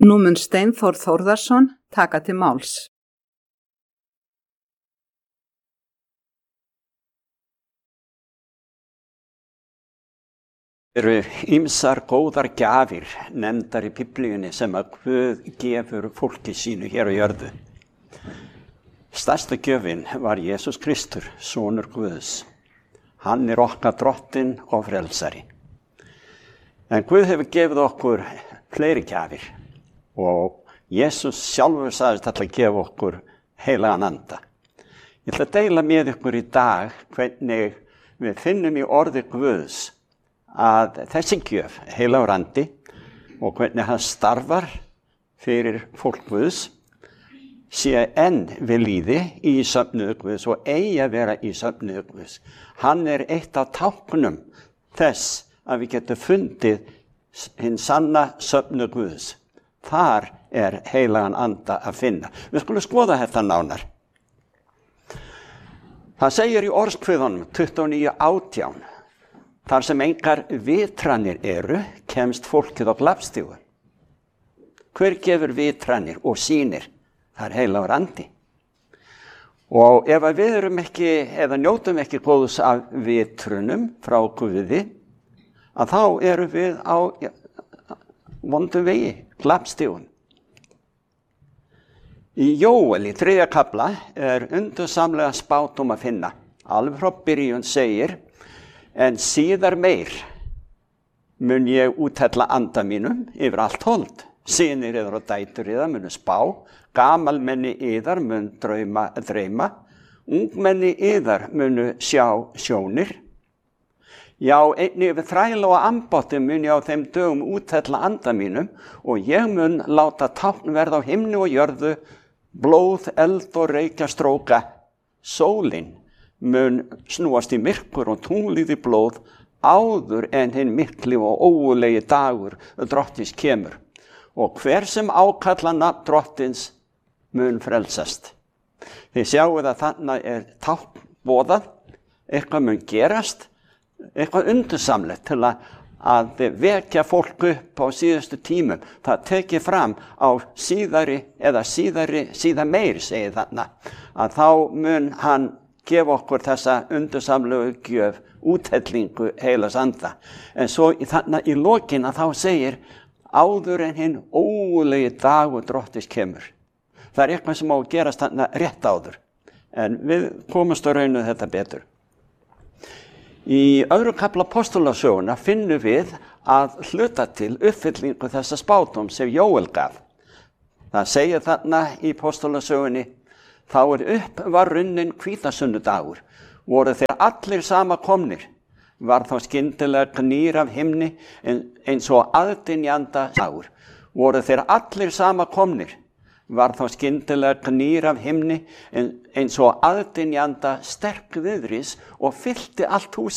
Nú mun Steinþór Þórðarson taka til máls. Eru ýmsar góðar gjafir nefndar í Biblíunni sem að Guð gefur fólki sínu hér á jörðu. Stærsta gjöfin var Jesús Kristur, sonur Guðs. Hann er okkar drottinn og frelsari. En Guð hefur gefið okkur fleiri gjafir og Jesús sjálfur sagðist ætla að gefa okkur heilagan anda. Ég ætla að deila með ykkur í dag hvernig við finnum í orði Guðs að þessi gjöf, heilagur andi, og hvernig hann starfar fyrir fólk Guðs, sé enn við líði í söfnuði Guðs og eigi að vera í söfnuði Guðs. Hann er eitt af táknum þess að við getum fundið hinn sanna söfnuði Guðs. Þar er heilagan anda að finna. Við skulum skoða þetta nánar. Það segir í orðskviðunum 29:18. Þar sem engar vitranir eru, kemst fólkið á glapstígu. Hver gefur vitranir og sýnir? Það er heilagur andi. Og ef við erum ekki, eða njótum ekki góðs af vitrunum frá Guði, að þá erum við á vondum vegi, glapstígun. Í Jóel í 3. kafla er undursamlega spádóm að finna. Alveg frá byrjun segir: en síðar meir mun ég úthella anda mínum yfir allt hold. Synir yðar og dætur yðar munu spá, gamalmenni yðar mun dreyma, ungmenni yðar munu sjá sjónir. Já, einnig yfir þræla og ambotti mun ég á þeim dögum úthella anda mínum og ég mun láta tákn verða á himni og jörðu, blóð, eld og reykjastróka. Sólin mun snúast í myrkur og tunglið í blóð áður en hinn mikli og ógurlegi dagur drottins kemur. Og hver sem ákalla nafn drottins mun frelsast. Þið sjáuð að þannig er tákn boðað, eitthvað mun gerast, eitthvað undursamlegt til að vekja fólk upp á síðustu tímum. Það tekið fram á síðar meir, segir þarna, að þá mun hann gefa okkur þessa undursamlegu gjöf, úthellingu heilags anda. En svo þarna í lokin að þá segir: áður en hinn ógurlegi dagur drottins kemur. Það er eitthvað sem á að gerast þarna rétt áður. En við komumst á raunu þetta betur. Í 2. kafla Apostolasöguna finnum við að hluta til uppfyllingu þessa spádóms sem Jóel gaf. Það segir þarna í Apostolasögunni: þá var runnin hvítasunnudagur, voru þeir allir sama komnir, var þá skyndilega knýr af himni eins og aðdynjanda dagur. Voru þeir allir sama komnir, var þá skyndilega knýr af himni eins og aðdynjanda sterk viðris og fyllti allt hús.